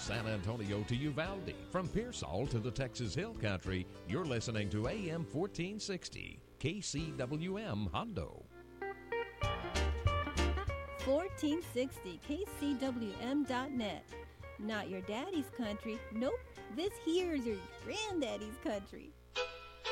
San Antonio to Uvalde, from Pearsall to the Texas Hill Country, you're listening to AM 1460, KCWM Hondo. 1460 KCWM.net. Not your daddy's country. Nope, this here's your granddaddy's country.